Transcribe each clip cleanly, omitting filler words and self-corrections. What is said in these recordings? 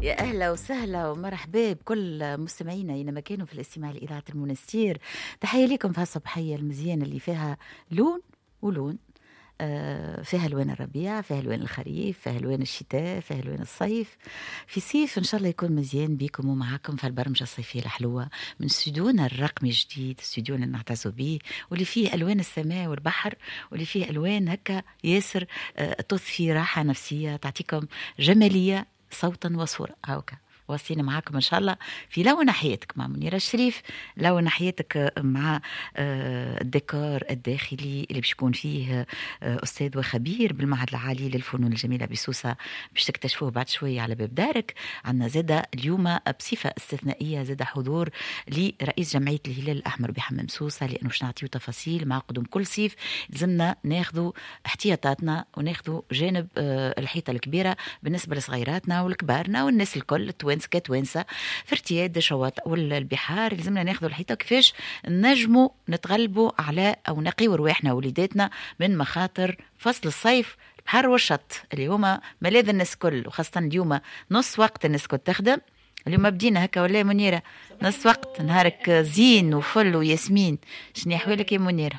يا أهلا وسهلا ومرحبا بكل مستمعينا أينما كانوا في الاستماع لإذاعة المنستير. تحية لكم في هالصباحية المزيانة اللي فيها لون ولون، فيها ألوان الربيع، فيها ألوان الخريف، فيها ألوان الشتاء، فيها ألوان الصيف. في صيف إن شاء الله يكون مزيان بيكم ومعاكم في البرمجة الصيفية الحلوة من استوديونا الرقمي الجديد، استوديونا اللي نعتزوا به واللي فيه ألوان السماء والبحر، واللي فيه ألوان هكا ياسر تضفي راحة نفسية، تعطيكم جمالية صوتا وصورة. هاوكا واصلين معاكم إن شاء الله في لون حياتك مع منيرة الشريف، لون حياتك مع الديكور الداخلي اللي باش يكون فيه أستاذ وخبير بالمعهد العالي للفنون الجميلة بسوسة، باش تكتشفوه بعد شوية على باب دارك. عندنا زادة اليوم بصفة استثنائية زادة حضور لرئيس جمعية الهلال الأحمر بحمام سوسة، لأنه باش نعطيو تفاصيل مع قدوم كل صيف لازمنا ناخذوا احتياطاتنا وناخذوا جانب الحيطة الكبيرة بالنسبة لصغيراتنا والكبارنا والناس الكل كتوانسة في ارتياد الشواطئ والبحار. لازمنا ناخذوا الحيطة كيفاش نجموا نتغلبوا على أو نقيوا رواحنا ووليداتنا من مخاطر فصل الصيف، البحر والشط اللي هما ملاذ الناس كل، وخاصة اليوم نص وقت الناس كل تخدم. اليوم بدينا هكا ولا منيرة نص وقت، نهارك زين وفل وياسمين. شنو أحوالك يا منيرة؟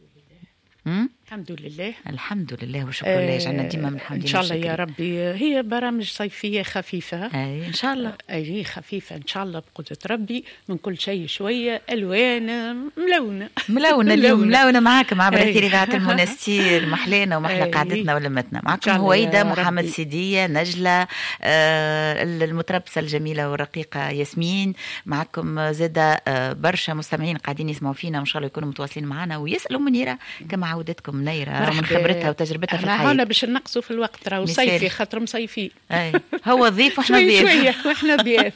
الحمد لله الحمد لله وشكر لله، جعلنا ديما من الحمد لله ان شاء الله يا ربي. هي برامج صيفيه خفيفه اي ان شاء الله، اي خفيفه ان شاء الله بقدره ربي، من كل شيء شويه، الوان ملونه اليوم ملونه معاكم عبر اثير اذاعه المنستير. محلينا ومحلى قعدتنا ولمتنا معكم هويده محمد سيديه نجله، المتربصه الجميله والرقيقه ياسمين. معكم زاده برشا مستمعين قاعدين يسمعوا فينا، وان شاء الله يكونوا متواصلين معنا ويسالوا منيره كما عودتكم منيرة من خبرتها وتجربتها في الحياة. هنا باش نقصوا في الوقت، راهو صيفي خاطر مصيفي. هو ضيف واحنا ضيف شويه واحنا ضيف.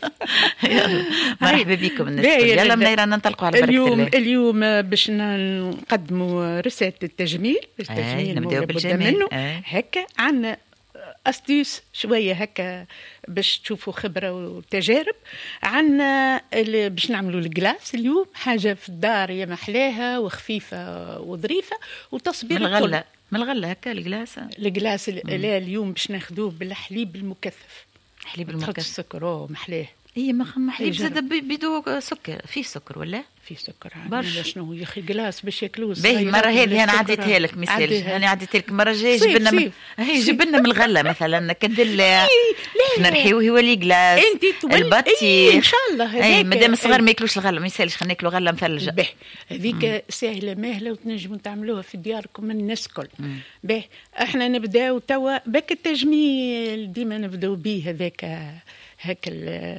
مرحبا بكم الناس. يلا منيرة ننطلقوا على بركة الله. اليوم باش نقدموا رسالة التجميل. نبداو بالجمال هكا عندنا أستيس شوية هكا باش تشوفوا خبرة وتجارب. عنا باش نعملوا الجلاس اليوم، حاجة في الدار يا محلاها وخفيفة وظريفة وتصبير من الغلة هكا الجلاس لا اليوم باش ناخذوه بالحليب المكثف. حليب المكثف تحط السكر محلاه. هي ما حليب زاد بدو سكر، فيه سكر ولا في سكر برشا. شنو يا اخي جلاس باش ياكلوه باهي. مره هذه انا عديتها لك مثال، انا عديت لك مره جاي جيب لنا من الغله مثلا كندل نرحيوه يولي جلاس البطيخ ان شاء الله. اي مادام الصغار ما ياكلوش الغله ما يسالش، خلينا ناكلوا غله مثلجه. باهي هذيك سهله ماهله وتنجموا تعملوها في دياركم الناس الكل. باهي احنا نبداو توا باك التجميل ديما نبداو به هذاك هكا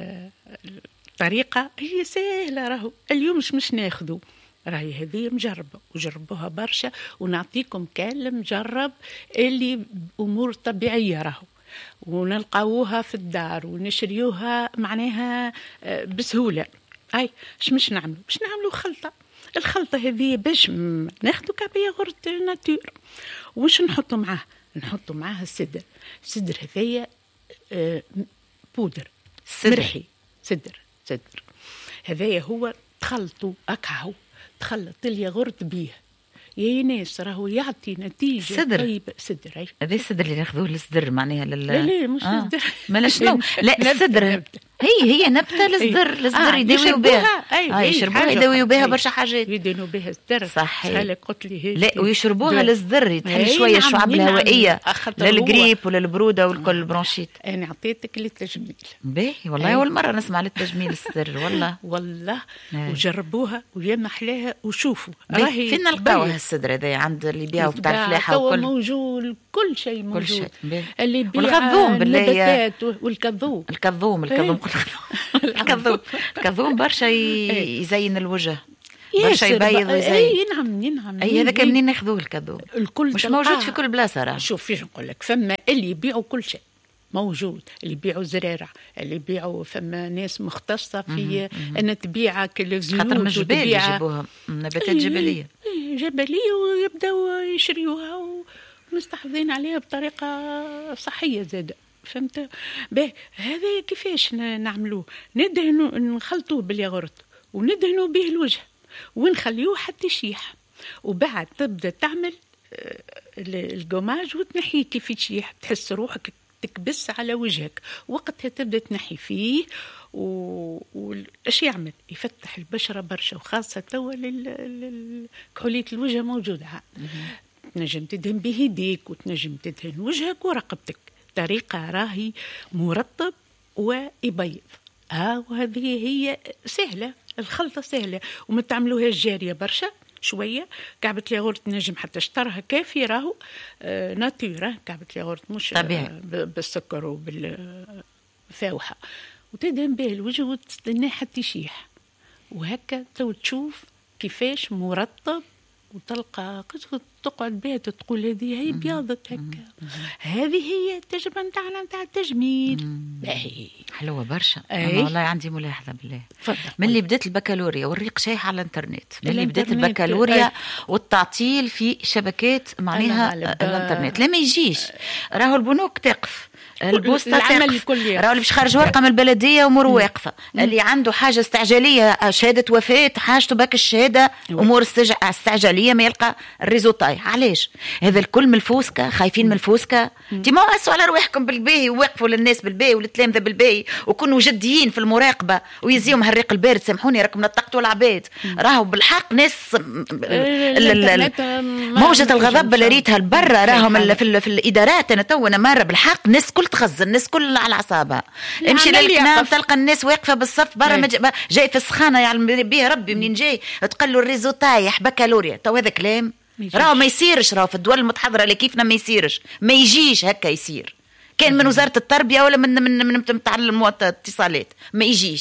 الطريقة هي سهلة. راهو اليوم مش ناخذوا، راهي هذه مجربة وجربوها برشا، ونعطيكم كان مجرب اللي أمور طبيعية راهو، ونلقاوها في الدار ونشريوها معناها بسهولة. أي مش نعملوا خلطة. الخلطة هذه باش ناخذوا كابية غرت ناتور، وش نحطوا معاها السدر هذية بودر مرحي سدر هذايا هو تخلطوا أكعو، تخلط الياغورت بيه يا ناس راهو يعطي نتيجة طيبة. سدر هذا السدر اللي ناخذوه للصدر معناها لا مش الصدر ما شنو لا السدر هي نبتة للصدر يداويوا بها. يشربوها يداويوا بها برشا حاجات، يدينوا بها الصدر. صحيح قلت لي لا ويشربوها للصدر تحل شوية الشعب الهوائية للجريب وللبرودة والكل برونشيت. أنا عطيتك للتجميل باهي والله أول مرة نسمع للتجميل الصدر والله وجربوها ويا محلاها وشوفوا. راهي فين نلقاوها الصدر هذا؟ عند اللي يبيعوا بتاع الفلاحة وكل موجود، كل شيء موجود. اللي يبيع النباتات والكذوم الكذوم برشا يزين الوجه، برشا يبيض ويزين. نعم اي هذا كان منين ناخذوه الكذوم؟ مش موجود في كل بلاصه. راه شوف فيش نقول لك، فما اللي يبيعوا كل شيء موجود، اللي يبيعوا زرارع، اللي يبيعوا فما ناس مختصه في ان تبيع كل زيوت، خاطر من الجبال يجيبوها نباتات جبليه ويبداو يشريوها ومستحفظين عليها بطريقه صحيه زاده. فهمت؟ باهي هذا كيفاش نعملوه؟ نخلطوه بالياغورت وندهنوا به الوجه ونخليوه حتى يشيح، وبعد تبدا تعمل القماج وتنحيه كيف يشيح، تحس روحك تكبس على وجهك، وقتها تبدا تنحي فيه واش يعمل؟ يفتح البشره برشا، وخاصه توا كحوليه الوجه موجوده. تنجم تدهن به يديك وتنجم تدهن وجهك ورقبتك، طريقه راهي مرطب ويبيض. وهذه هي سهله، الخلطه سهله وما تعملوهاش جاريه برشا. شويه كعبه الياغورت نجم حتى شطرها كافي، راهو ناتورا كعبه الياغورت مش بالسكر وبالفاوحه، وتدهن به الوجه وتستناه حتى يشيح، وهكا تو تشوف كيفاش مرطب، وتلقى تقعد بها تقول هذه هي بياضت هكا. هذه هي التجربه نتاعنا نتاع التجميل. باهي حلوه برشا. والله عندي ملاحظه بالله. من اللي بدات البكالوريا والريق شايح على الانترنت، من اللي بدات البكالوريا والتعطيل في شبكات معناها الانترنت، لا ما يجيش. راهو البنوك تقف، البوسطة تقف، راهو اللي باش خرج ورقه من البلديه امور واقفه، اللي عنده حاجه استعجاليه، شهاده وفاه، حاجته باك الشهاده، امور استعجاليه ما يلقى الريزو طايح. علاش هذا الكل؟ من الفوسكه، خايفين من الفوسكه. انتما واسوا على رواحكم بالباهي، ووقفوا للناس بالباهي والتلامذه بالباهي، وكونوا جديين في المراقبه ويزيهم هالريق البارد. سامحوني راكم نطقتوا العباد، راهو بالحق ناس موجه الغضب اللي ريتها البرة، راهم في الادارات. انا تو انا مره بالحق الناس كل تخزن، الناس كل على اعصابها. امشي للكنام تلقى الناس واقفه بالصف برا، جاي في السخانه يعني بيه ربي منين جاي، تقول له الريزو طايح بكالوريا. تو هذا كلام راهو ما يصيرش، راهو في الدول المتحضره اللي كيفنا ما يصيرش، ما يجيش هكا يصير. كان من وزاره التربيه ولا من متعلم الاتصالات، ما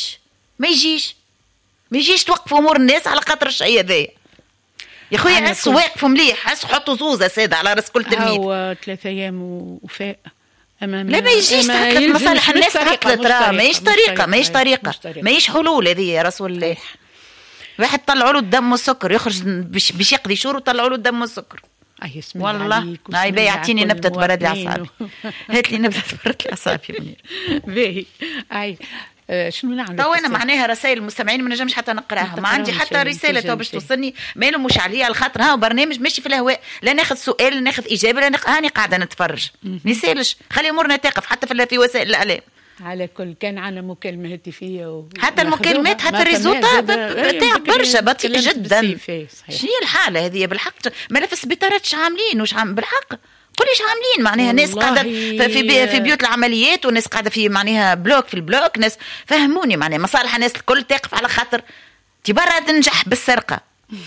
يجيش توقفوا امور الناس على خاطر الشيء هذايا. يا خويا عس واقفوا مليح، عس حطوا زوزه ساده على راس كل تلميذ. هو 3 أيام وفاء أمام لا ما يجيش تعطلت مصالح الناس، تعطلت راه ماهيش طريقه، ماهيش حلول هذه يا رسول الله. واحد طلعوا له الدم والسكر، يخرج باش يقضي شهور وطلعوا له الدم والسكر. والله هاي بيعتيني نبتة برد الأعصاب. هات لي نبتة برد الأعصاب يا منير. باهي هاي شنو نعمل؟ تو انا معناها رسائل المستمعين ما نجمش حتى نقراها، ما عندي حتى رساله تو باش توصلني، ما مش عليا على خاطر ها برنامج ماشي في الهواء، لا ناخذ سؤال لا ناخذ اجابه لا هاني قاعده نتفرج. ما يسالش، خلي امورنا تقف حتى في وسائل الاعلام. على كل كان عندنا مكالمه هاتفيه حتى المكالمات حتى الريزوطات تاع برشا بطيء جدا. شنو هي الحاله هذه بالحق؟ ملف السبيطارات عاملين وش بالحق كلش عاملين معناها ناس قاعده في بيوت العمليات، وناس قاعده في معناها بلوك في البلوك، ناس فهموني معناها مصالح الناس الكل تقف على خاطر تبرا تنجح بالسرقه.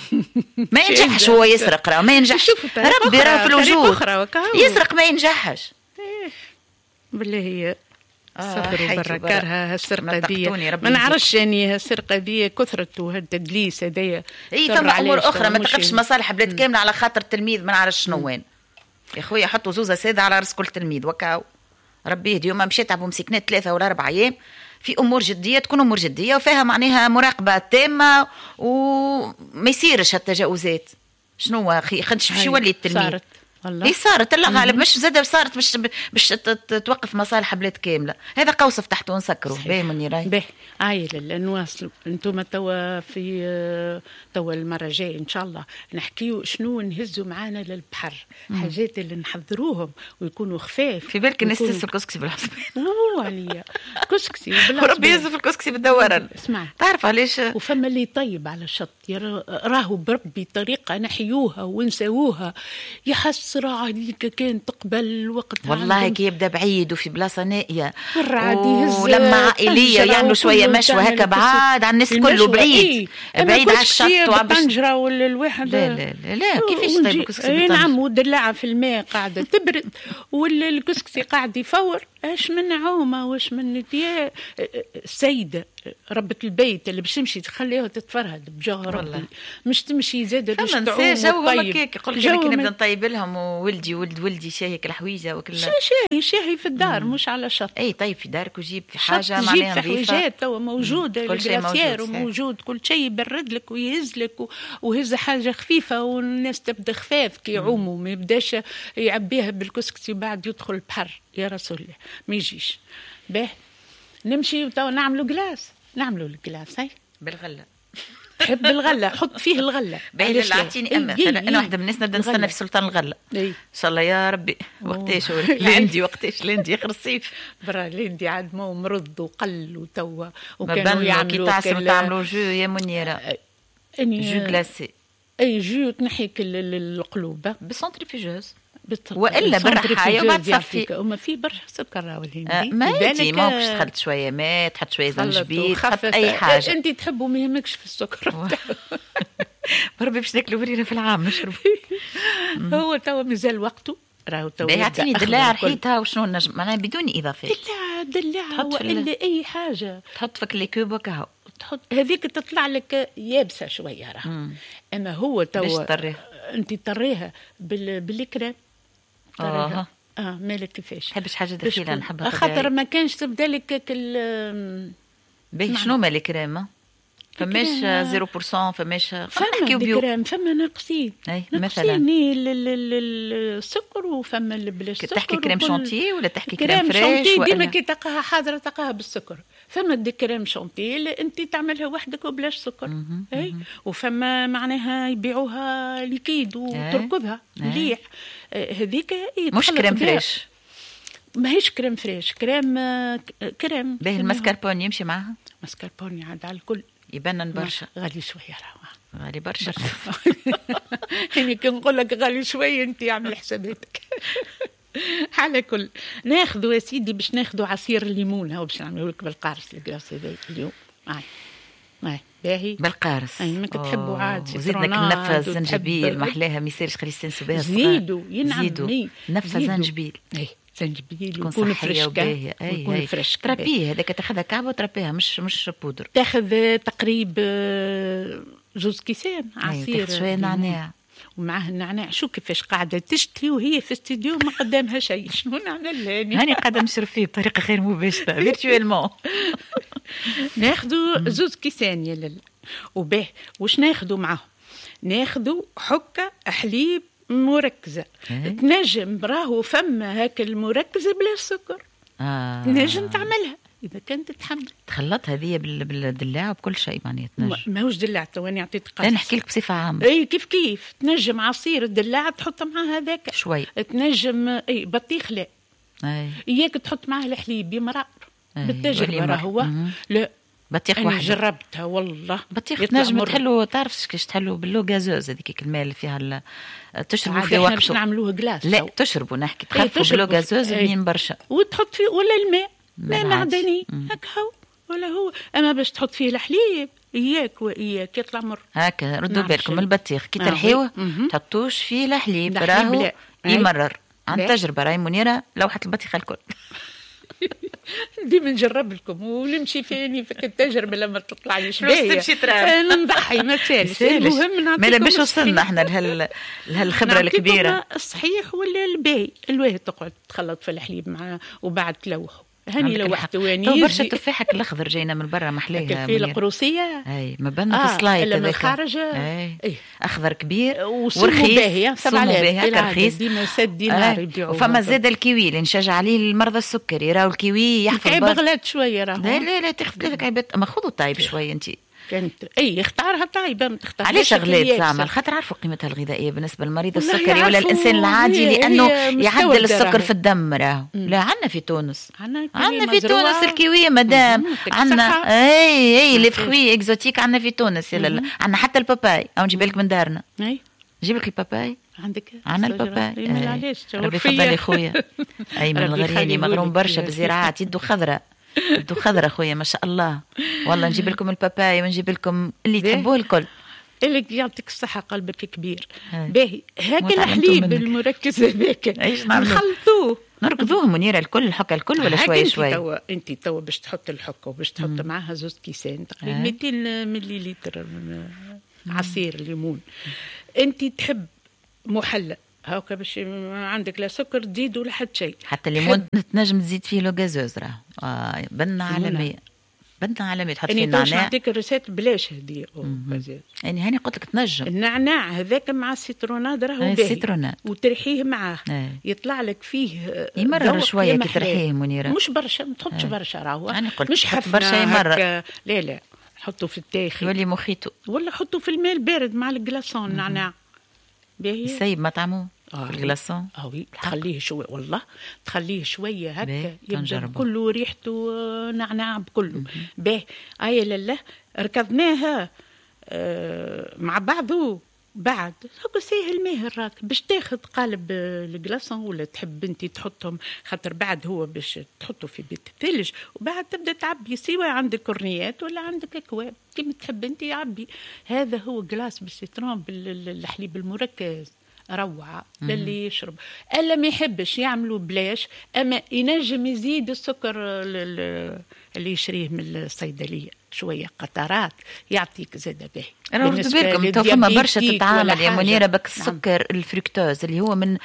ما ينجحش هو يسرق، راه ما ينجحش، ربي راه في الوجود يسرق ما ينجحش. بالله هي صبروا بركارها هالسرقه دي، ما نعرفش يعني هالسرقه دي كثرت وهالتدليس هذايا. اي ثم امور اخرى ما تقفش مصالح بلاد كامله على خاطر التلميذ ما نعرفش شنو وين. يا خويا حطوا زوزه ساده على راس كل تلميذ وكاو. ربي يهدي. يوم مشيت ابو مسكنات 3 ولا 4 ايام في امور جديه، تكون امور جديه وفيها معناها مراقبه تامه وما يصيرش هالتجاوزات. شنو اخي خدش باش يولي التلميذ صارت والله صارت الله غالب، مش زاد صارت باش توقف مصالح بلاد كامله. هذا قوس فتحته ونسكروا باهي مني راي باهي عايله نواصلوا. انتم توا في توا المره الجايه ان شاء الله نحكيو شنو نهزوا معانا للبحر، حاجات اللي نحضروهم ويكونوا خفاف. في بالك الناس تهز الكسكسي بالحسبان عليا كسكسي وربي يهز في الكسكسي بالدوران. اسمع تعرف علاش؟ وفما اللي طيب على الشط راهو بربي طريقه نحيوها ونسووها يحس راح عليك كان تقبل وقت والله كي يبدا بعيد وفي بلاصه نائيه ولما عائليه يعملوا شويه مشوى هكا بعاد عن الناس كله بعيد بعيد على الشط وطنجره ولا الواحد لا كيفاش طيب الكسكسي نعم ودلعه في الماء قاعده تبرد ولا الكسكسي قاعد يفور. اش من عومه واش من السيده ربة البيت اللي باش تمشي تخليها تتفرهد بجاه ربي، مش تمشي زاده باش تعوم وتطيب. يقول لك كي نبدا نطيب لهم وولدي ولدي شاهيك الحويجه وكل شاهي في الدار مش على الشط. اي طيب في دارك وجيب في حاجه معناها نظيفه، جيب في حاجات توا موجوده الجلاسير وموجود كل شيء يبرد لك ويهز لك وهز حاجه خفيفه والناس تبدا خفاف كي يعوموا، ما يبداش يعبيها بالكسكسي بعد يدخل البحر يا رسول الله ما يجيش. باه نمشي تو نعملوا الجلاس هاي بالغله تحب الغله حط فيه الغله. باهي اعطيني مثلا انا واحده من الناس نبدا نستنى في سلطان الغله ان شاء الله يا ربي. وقتاش لندي وقتاش لندي اخر الصيف برا لندي عاد ما مرض وقل وتوا وكانوا يعملوا كي تعملوا جو يا منيره جو غلاسي اي جو تنحيك القلوب بالسنتريفيجوز والا بالرحايه وبعد تصفي وما في برشا سكر راهو الهندي. ما انتي ماكش تحط شويه ماء تحط شويه زنجبيل تحط اي حاجه. انت تحبوا ما يهمكش في السكر بربي باش ناكلوا بريره في العام نشرب. هو توا مازال وقته راهو توا يعطيني دلاع رحيتها وشنو نجم معناها بدون اضافات. دلاع ولا اي حاجه تحط فك لي كوب وكهو تحط هذيك تطلع لك يابسه شويه راهو. اما هو توا انت طريها بالكريم مالك كيفاش نحبش حاجه دخيله نحبها خاطر ما كانش تبدا لك باهي شنو مالك كريم فماش 0% فماش نحكيو بيو فما ناقصين مثلا السكر وفما بلاش السكر. تحكي كريم شونتي ولا تحكي كريم فريش ديما كي تلقاها حاضره تلقاها بالسكر. فما دي كريم شونتي انت تعملها وحدك وبلاش سكر اي وفما معناها يبيعوها ليكيد وتركضها مليح هذيك مش كريم فريش ماهيش كريم فريش كريم باهي الماسكربوني يمشي معها ماسكربوني عاد على الكل يبنن برشا غالي شويه راهو غالي برشا يعني كي نقول لك غالي شويه انت اعمل حساباتك. على كل ناخذوا يا سيدي باش ناخذوا عصير الليمون هو باش نعملوا لك بالقارص الكلاس هذا اليوم باهي بالقارص ما تحبوا عاد زيدنا كنفه زنجبيل محلاها ما يصيرش خليستنسوا بها زيدوا ينعم نفه زنجبيل زنجبيل ويكون فريش ويكون فريش تربيه هذاك تاخذها كعبه وتربيها مش بودر تاخذ تقريب 2 كيسان عصير شويه نعناع ومعاه النعناع. شو كيفاش قاعده تشتي وهي في الاستديو ما قدامها شيء شنو نعمل هاني قاعده نشرب فيه بطريقه غير مباشره فيرتوالمون. ناخذوا 2 كيسان يا لل وباه واش ناخذوا معاه ناخذوا حكه حليب مركزه تنجم راهو فما هاك المركزه بلا سكر تنجم تعملها اذا كنت تحب تخلط هذه بالدلاع وبكل شيء معناتها تنجم ماهوش دلاع تواني عطيت قص لا نحكي لك بصفه عامه اي كيف تنجم عصير الدلاع تحط معاه هذاك شوي تنجم اي بطيخ لا اياك تحط معاه الحليب يمرر بالتجربه راهو لا بطيخ واحد جربتها والله بطيخ تنجم تحلو تعرفش كيفاش تحلو باللو غازوز هذيك الماء اللي فيها تشربوا في وقته باش نعملوه غلاس لا تشربوا نحكي تخفوا باللو غازوز منين برشا وتحط فيه ولا الماء ماء معدني هكا ولا هو اما باش تحط فيه الحليب اياك واياك يطلع مر هكا ردوا بالكم البطيخ كي ترحيوه تحطوش فيه الحليب راهو يمرر عن تجربه راهي منيره لوحه البطيخه الكل. ديما نجرب لكم ونمشي فيني في التجربه لما تطلع لي شويه نضحي ما تسالش المهم نعطيكم ما باش وصلنا احنا لهالخبره الكبيره الصحيح ولا الباهي الواحد تقعد تخلط في الحليب معاه وبعد تلوحه هاني لوحت واني برشا تفاحك الاخضر جاينا من برا محليها في القروسيه اي ما بنا في السلايد هذاك خارج اخضر كبير ورخيص 7000 رخيص ديما 7 دينار يبيعوه. وفما زاد الكيوي اللي نشجع عليه المرضى السكري راهو الكيوي يحفظ بغلات شويه راهو لا تاخذ لك عيبات اما خذوا طيب شويه انت كانت اختارها طيبه ما تختارش علاش غلات زعما خاطر عارفوا قيمتها الغذائيه بالنسبه للمريض السكري ولا الانسان العادي لانه يعدل السكر في الدم راهو لا عندنا في تونس عندنا في تونس الكيوي مدام عندنا اي لي فروي اكزوتيك عندنا في تونس عندنا حتى الباباي او نجيب لك من دارنا نجيب لك الباباي عندك عندنا الباباي ربي يفضل خويا ايمن الغرياني مغروم برشا بالزراعات يده خضراء يدو خضرة خويا ما شاء الله والله نجيب لكم الباباي ونجيب لكم اللي تحبوه الكل اللي يعطيك الصحة قلبك كبير باهي هاك الحليب المركز هذاك نخلطوه نركضوه منيرة الكل الحكة الكل ولا شوي انت توا باش تحط الحكة وباش تحط معها 2 كيسان تقريبا 200 مليلتر من عصير ليمون انت تحب محلى هاكا باش عندك لا سكر تزيد ولا حتى شيء حتى الليمون تنجم تزيد فيه لو غازوز راه بنا عالمية تحط فيه النعناع. يعني نعطيك الريسيت بلاش هديه يعني هاني قلت لك تنجم النعناع هذاك مع السيتروناد راهو باهي السيتروناد وترحيه معاه يطلع لك فيه يمرر شويه كي ترحيه منيره مش برشا ما تحطش برشا راهو يعني قلت مش حط برشا يمرر لا نحطه في التاخي يولي مخيتو، ولا حطه في الماء البارد مع الجلاسون نعناع باهي يسيب مطعمه في الجلاسون. وي تخليه شويه والله تخليه شويه هكا يبدا تنجربه. كله ريحته نعناع بكله باهي. اي لا ركضناها مع بعضه بعد هكا ساهل ماهر راك باش تاخذ قالب الجلاسون ولا تحب انت تحطهم خاطر بعد هو باش تحطه في بيت الثلج وبعد تبدا تعبي سواء عندك كورنيات ولا عندك اكواب كيما تحب انت عبي. هذا هو جلاس بالسيترون بالحليب المركز روعه للي يشرب. الا ما يحبش يعملوا بلاش اما ينجم يزيد السكر اللي يشريه من الصيدليه شويه قطرات يعطيك زاده باهي. بالنسبه لكم تو فما برشا تتعامل يا منيره بك السكر الفركتوز اللي هو من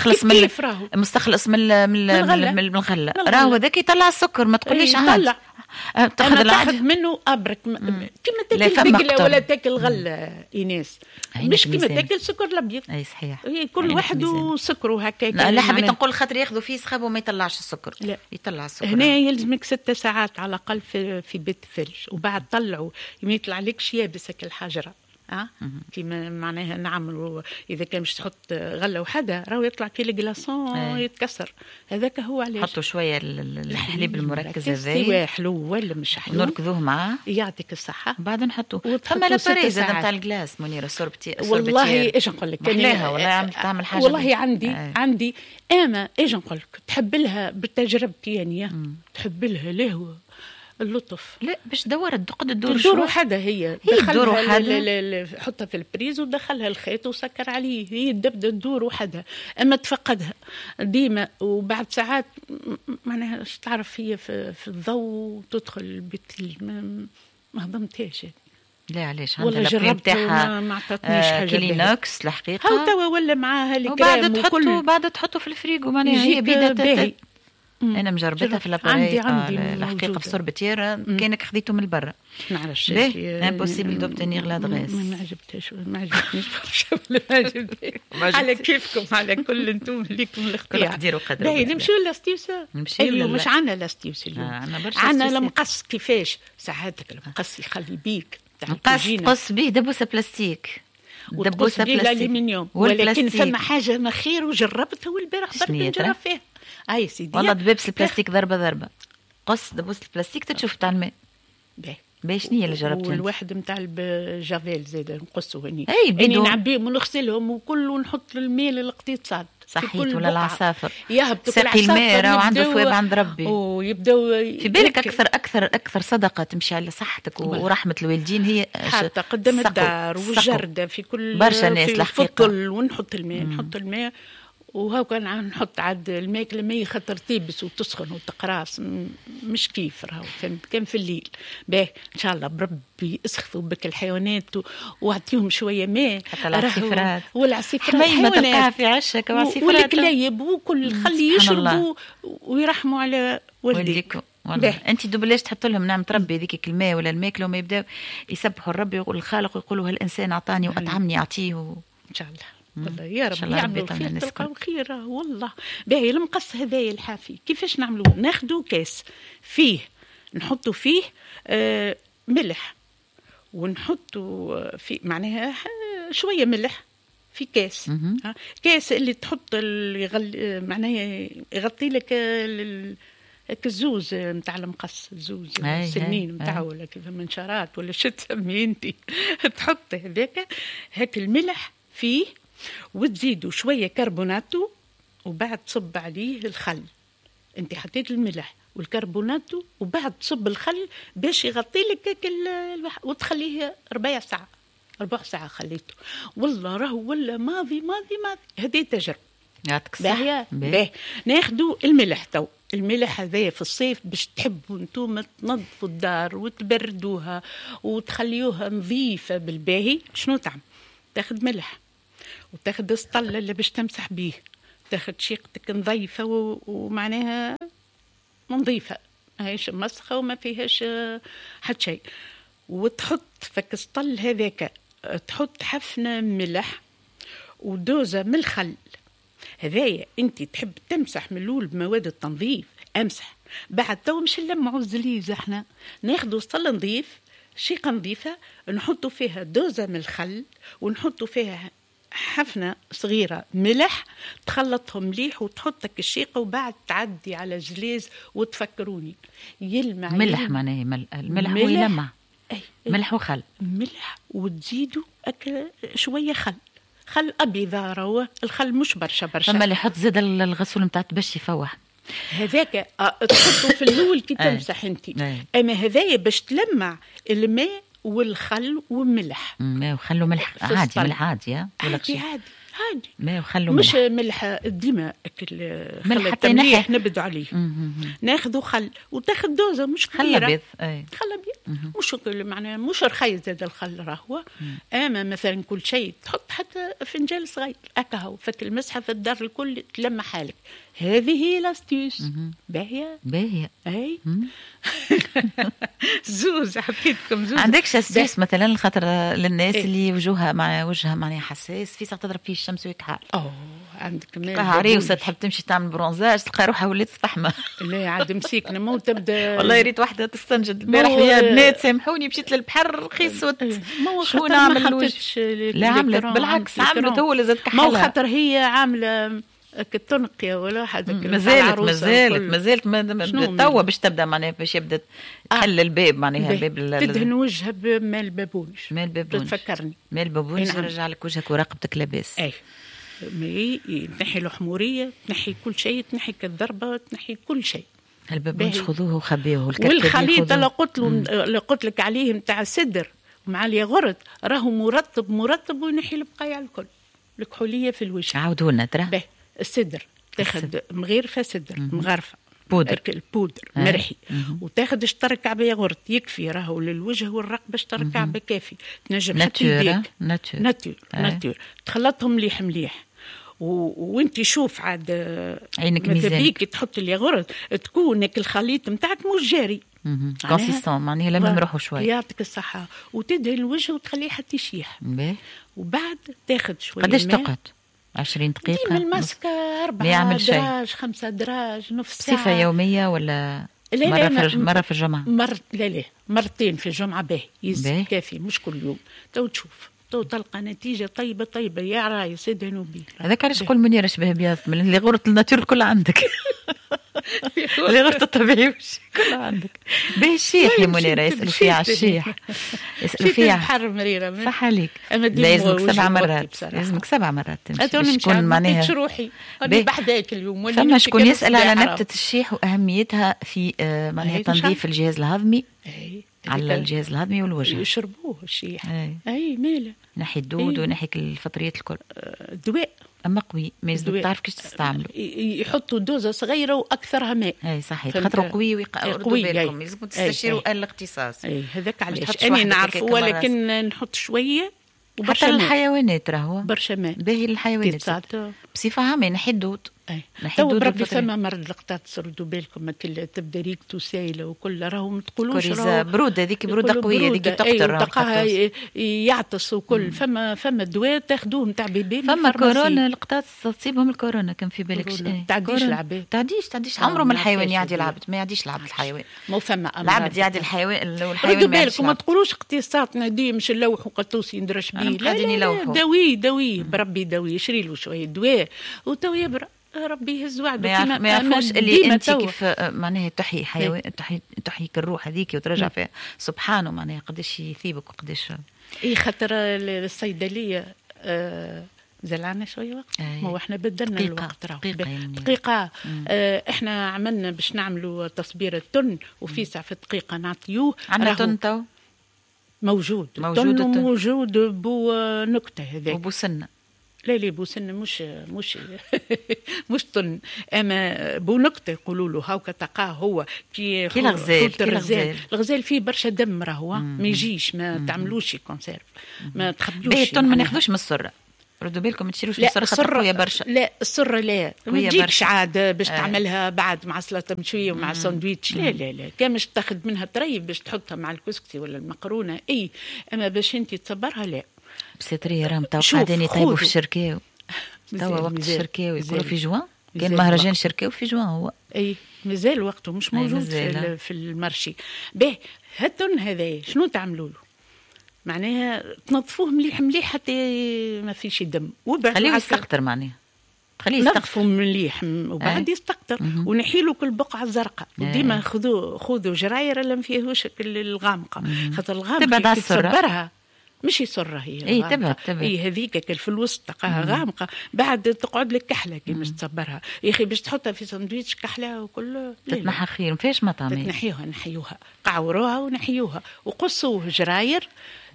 مستخلص من الغله راهو هذاك يطلع السكر ما تقوليش عاد تاخذ منه ابرك كيما تاكل بقله ولا تاكل غله ايناس مش كيما تاكل سكر الابيض. اي صحيح كل واحد وسكره هكاك. لا حبيت نقول خاطر ياخذوا فيه سخاب وما يطلعش السكر. لا يطلع السكر. هنا يلزمك 6 ساعات على الاقل في بيت الثلج وبعد طلعوا ما يطلع لكش يابس الحجره كيما معناها نعملوا اذا كان مش تحط غله وحده راهو يطلع كي الجلاسون يتكسر. هذاك هو علاش حطوا شويه الحليب المركز هذا سواء حلو ولا مش حلو نركضوه معاه يعطيك الصحه بعد نحطوه. فما لا باريز نتاع الجلاس منيره سوربتي والله ايش نقول لك محلاها ولا تعمل حاجه والله عندي اما ايش نقول لك تحب لها بتجربتي يعني تحب لها لهو اللطف. لا باش دورت قد الدور وحده هي دخلها حطها في البريز ودخلها الخيط وسكر عليه هي تبدا الدور وحدها اما تفقدها ديما وبعد ساعات معناها تعرف هي في الضوء تدخل ما هضمتهاش. لا علاش عندها الكريم تاعها ما عطاتنيش حاجه كلينوكس الحقيقه هاو توا ولا معاها الكريم وبعد تحطه في الفريغو معناها هي بدات انا مجربتها في الاباري الحقيقه في سوربتير كانك خذيته من برا نعرفش امبوسيبل دوبتنيغ لادغيس ما عجبتنيش ما عجبتنيش على كيفكم على كل انتم ليكم الاختيار ديروا قدر باهي نمشيو لاستيوسا اليوم مش عندنا لاستيوس اليوم عندنا المقص كيفاش ساعاتك المقص يخلي بيك قص بيه دبوسه بلاستيك دبوسه الالومنيوم ولكن فما حاجه ما خير وجربتها والبارح برك نجرب فيها اي سيدي والله دبابس البلاستيك ضربه قص دبوس البلاستيك تشوف تاع الماء باهي شنو هي اللي جربتها والواحد نتاع الجافيل زيد نقصوا هني اني نعبيهم ونغسلهم وكل ونحط الماء للاقتصاد صحيت ولا العصافر يهبطوا ساقي الماء راه عنده ثواب عند ربي ويبداو في بالك اكثر صدقه تمشي على صحتك ورحمه الوالدين هي حتى قدام الدار والجرده في كل برشا ناس الحقيقه ونحط الماء وهو كان نحط عاد الماء لما يخطر تيبس وتسخن وتقراص مش كيف راهو فهمت كان في الليل باهي ان شاء الله بربي اسخفوا بك الحيوانات واعطيهم شويه ماء حتى العصيفرات والعصيفرات ما تلقاها في عشك وعصيفرات والكلايب وكل خلي يشربوا ويرحموا على والديكم. انت دوبلاش تحط لهم نعمه ربي هذيك الماء ولا الماكله وما يبداو يسبحوا الرب ويقولوا الخالق ويقولوا هالانسان اعطاني واطعمني اعطيه ان شاء الله والله يا رب يعملوا خير تلقاو خير والله. باهي المقص هذايا الحافي كيفاش نعملوه ناخذوا كاس فيه نحطوا فيه ملح ونحطوا فيه معناها شويه ملح في كاس كاس اللي تحط معناها يغطي لك الزوز نتاع المقص الزوز السنين نتاعو ولا كيف منشارات ولا شو تسميه انت تحط هاك الملح فيه وتزيدوا شويه كربوناتو وبعد تصب عليه الخل. انت حطيت الملح والكربوناتو وبعد تصب الخل باش يغطي لك وتخليه ربع ساعه خليته والله راهو ولا ماضي هذه تجربه يعطيك الصحه. باهي ناخذوا الملح هذايا في الصيف باش تحبوا انتم تنظفوا الدار وتبردوها وتخليوها نظيفه بالباهي. شنو تعمل تاخذ ملح وتاخذ السطل اللي باش تمسح بيه تاخذ شيقتك نظيفه ومعناها نظيفه ماهيش مسخه وما فيهاش حتى شيء وتحط فك السطل هذاك تحط حفنه ملح ودوزه من الخل هذايا انت تحب تمسح من الاول بمواد التنظيف امسح بعد تو مش نلمعوا الزليز احنا ناخذوا سطل نظيف شيقة نظيفة نحطوا فيها دوزة من الخل ونحطوا فيها حفنة صغيرة ملح، تخلطهم مليح وتحطك الشيقة وبعد تعدي على جليز وتفكروني يلمع ملح معناه الملح هو يلمع. أي. ملح وخل. ملح وتزيدوا شوية خل أبيض راهو الخل مش برشا. فما اللي يحط زاد الغسول نتاع باش يفوح هذاك تحطه في الأول كي تمسح انت. أما هذايا باش تلمع الماء والخل والملح. ماء وخل وملح عادي، ملح عادي عادي ماء وخل وملح، مش ملح ديما ملح حتى ينحي نبدو عليه. ناخذوا خل وتاخذ دوزه مش كبيره، خل ابيض. خل ابيض مش معناها مش رخيص زاد الخل راهو. اما مثلا كل شيء تحط حتى فنجان صغير هكا فك المسحه في الدار الكل تلمع حالك. هذه هي لاستيوس باهيه اي. زوز حطيتكم زوز. عندكش استيوس مثلا خاطر للناس اللي وجهها معناها حساس في ساعه تضرب فيه الشمس ويكحل؟ عندك عريوسه تحب تمشي تعمل برونزاج تلقى روحها ولات فحمه. لا عاد مسيكنا مو تبدا والله يا ريت واحده تستنجد البارح يا بنات سامحوني مشيت للبحر رخيص شو نعمل الوجه؟ لا عملت بالعكس عملت هو اللي زاد كحلها. مو خاطر هي عامله كالتنقية ولا حاجة. مازالت توا باش تبدا معناها باش يبدا تحل الباب معناها الباب تدهن وجهها بماء البابونج. تفكرني ماء البابونج يرجع لك وجهك ورقبتك لاباس. تنحي الحمورية، تنحي كل شيء، تنحي كالضربة، تنحي كل شيء. البابونج خذوه وخبيوه. والخليط اللي قلت لك عليه نتاع السدر مع الياغورت راهو مرطب وينحي البقايا الكل. الكحولية في الوجه عاودوا لنا ترى. السدر تاخذ مغيرفة سدر مغرفة البودر مرحي وتاخذ اشترك كعبة ياغورت يكفي راهو للوجه والرقبة اشترك كعبة كافي. تنجم حتى يديك ناتور تخلطهم مليح وانت شوف عاد عينك ميزانك تحط الياغورت تكونك الخليط نتاعك مش جاري كونسيستون معناها لما نروحوا شوي. يعطيك الصحة وتدهن الوجه وتخليه حتى يشيح. وبعد تاخذ شوية قداش تقعد؟ 20 دقيقة؟ ديما المسكة 4 دراج 5 دراج نص ساعة. صفة يومية ولا مرة في الجمعة؟ لا مرتين في الجمعة باهي كافي مش كل يوم. تشوف تلقى نتيجة طيبة يا رايس يدهنوا بيه. هذاك علاش تقول منيرة شبه بياض من اللي غورة الناتور كلها عندك. اللي غورة الطبيعي كلها عندك. باهي الشيح يا منيرة يسألوا فيها على الشيح. يسألوا فيها البحر مريرة صح عليك. لازمك 7 مرات. لازمك 7 مرات تمشي. شكون معناها شروحي بحداك اليوم. فما شكون يسأل على نبتة الشيح وأهميتها في معناها تنظيف الجهاز الهضمي. على الجهاز الهضمي والوجه يشربوه الشيح. اي ماله نحي الدود ونحي الفطريات الكل. دواء اما قوي ما يلزمك تعرف كيش تستعمله. يحطوا دوزه صغيره واكثرها ماء. اي صحيح خاطر قوي ويقردوا بالكم يلزمكم تستشيروا الاختصاص. هذاك علاش انا نعرف ولكن نحط شويه حتى الحيوانات راهو برشا ماء باهي الحيوانات بصفه عامه ينحي الدود. تو بربي فما مرض لقطات ردوا بالكم كل تبدا ريقته سايله وكل راهو ما تقولوش بروده هذيك بروده قويه هذيك تقطر تلقاها يعطس وكل فما دواء تاخذوه نتاع بيبي. فما كورونا القطات تصيبهم الكورونا كان في بالك تعديش العباد تعديش عمره ما الحيوان يعدي العبد ما يعديش العبد الحيوان مو فما العبد يعدي الحيوان والحيوان ما بالكم ما تقولوش اقتصادنا دي مش نلوحوا قطوس يندرش بيه. لا دوي بربي دوي يشري له شويه دواء وتو يبرأ ربي يهز وعده. ما يعرفوش اللي انت كيف معناها تحيي حيوان تحييك الروح هذيك وترجع فيها سبحانه معناها قداش يثيبك وقداش خاطر الصيدليه زلعنا شويه وقت. ما احنا بدلنا الوقت دقيقه احنا عملنا باش نعملوا تصبير التن وفي ساعه في دقيقه نعطيوه. عندنا تن تو موجود بو نكته هذاك وبو سنه. لا بوسن مش طن اما بونكته يقولوا له هاكا تلقاه هو كي الغزال فيه برشا دم راهو ما يجيش ما تعملوش كونسيرف ما تخبيوش. الطن ما ناخذوش من السره ردوا بالكم ما تشيروش السره خاطر قويه برشا. لا السره لا ما تجيكش عاد باش تعملها بعد مع سلطه مشويه ومع ساندويتش. لا كان مش تاخذ منها طريف باش تحطها مع الكسكسي ولا المقرونه اما باش انت تصبرها لا بسيطرية راهم تو قاعدين يطيبوا في الشركاو. توا وقت الشركاو يقولوا في جوان كان مهرجان شركاو في جوان هو مازال وقته مش موجود في المرشي. به هالتن هذا شنو تعملوا له؟ معناها تنظفوه مليح مليح حتى ما فيش دم، خليه يستقطر، معناها خليه يستقطر مليح وبعد يستقطر ونحيلوا كل بقعه زرقاء. وديما خذوا جراير اللي ما فيهوش الغامقه، خاطر الغامقه تصبرها مش يسرها هي تبهت هذيك في الوسط تلقاها غامقه، بعد تقعد لك كحله كي مش تصبرها يا اخي باش تحطها في سندويتش كحله وكل تتنحى خير. فيش مطعم نحيوها قعوروها ونحيوها وقصوه جراير.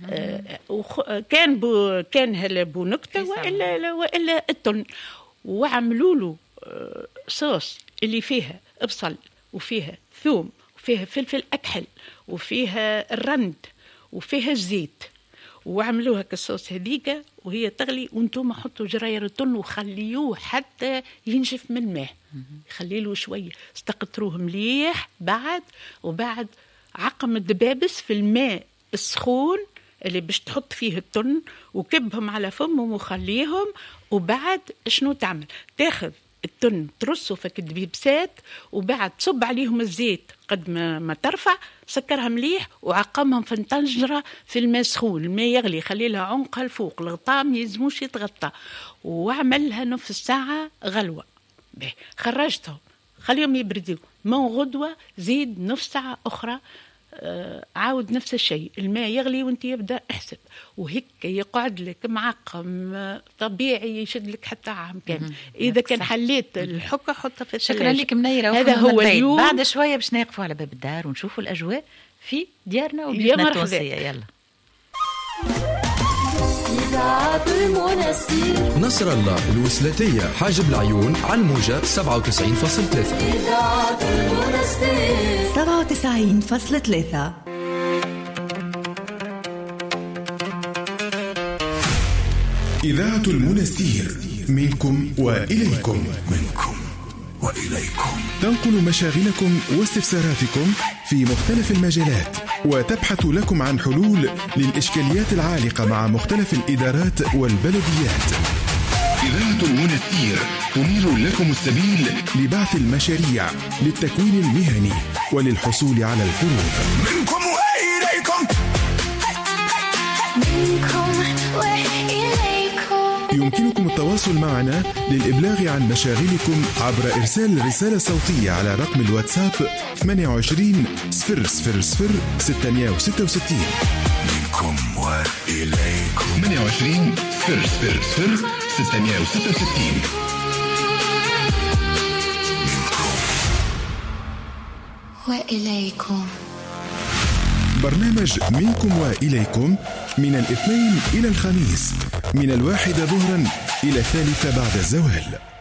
كان هلا بونكته والا التن، وعملوا له صوص اللي فيها بصل وفيها ثوم وفيها فلفل أكحل وفيها الرند وفيها الزيت، وعملوها كالصوص هذيك وهي تغلي، وانتم حطوا جراير التن وخليوه حتى ينشف من الماء، خليله شويه استقطروه مليح. وبعد عقم الدبابس في الماء السخون اللي باش تحط فيه التن وكبهم على فمهم وخليهم. وبعد شنو تعمل؟ تاخذ التن ترصه في الدبيبسات وبعد تصب عليهم الزيت قد ما ترفع، سكرها مليح وعقمهم في الطنجرة في الماء سخون، الماء يغلي، خلي لها عنقها الفوق، الغطاء ما يلزموش يتغطى، وعملها نص ساعة غلوة. خرجتهم خليهم يبردوا، من غدوة زيد نص ساعة أخرى عاود نفس الشيء، الماء يغلي وانت يبدأ احسب، وهيك يقعد لك معقم طبيعي يشد لك حتى عام كامل. إذا كان حليت الحكة حطها في الثلاجة. شكرا لك منيرة. هذا هو اليوم. بعد شوية باش نقفوا على باب الدار ونشوفوا الأجواء في ديارنا وبيتنا التونسية. يلا نصر الله الوسلاتية حاجب العيون على الموجة 97.3. إذاعة المنستير منكم وإليكم. تنقل مشاغلكم واستفساراتكم في مختلف المجالات، وتبحث لكم عن حلول للإشكاليات العالقة مع مختلف الإدارات والبلديات. إذاعة المنستير تنير لكم السبيل لبعث المشاريع للتكوين المهني وللحصول على القروض. منكم وإليكم. يمكنكم التواصل معنا للإبلاغ عن مشاغلكم عبر إرسال رسالة صوتية على رقم الواتساب 28 000 666. منكم وإليكم 28 000 666. منكم وإليكم. برنامج منكم وإليكم من الاثنين إلى الخميس، من 1 ظهرا إلى 3 بعد الزوال.